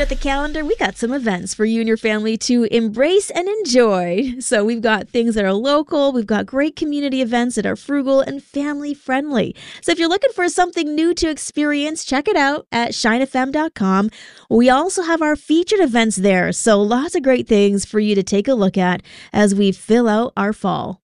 at the calendar, we got some events for you and your family to embrace and enjoy. So we've got things that are local. We've got great community events that are frugal and family friendly. So if you're looking for something new to experience, check it out at shinefm.com. We also have our featured events there. So lots of great things for you to take a look at as we fill out our fall.